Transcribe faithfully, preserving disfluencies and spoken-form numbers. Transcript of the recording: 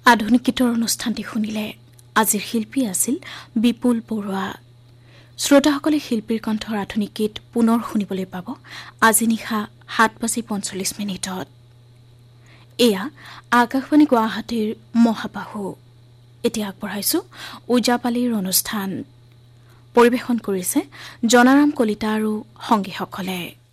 আধুনিক গীতৰ অনুষ্ঠানটি শুনিলে। আজিৰ শিল্পী আছিল বিপুল বৰুৱা। শ্ৰোতাসকলে শিল্পীৰ কণ্ঠৰ আধুনিক গীত পুনৰ শুনিবলৈ পাব আজি নিশা সাত বাজি পঞ্চল্লিছ মিনিটত। এয়া আকাশবাণী গুৱাহাটীৰ মহাবাহু। এতিয়া আগবঢ়াইছো ওজাপালিৰ অনুষ্ঠান। পৰিৱেশন কৰিছে জনাৰাম কলিতা আৰু সংগীসকলে।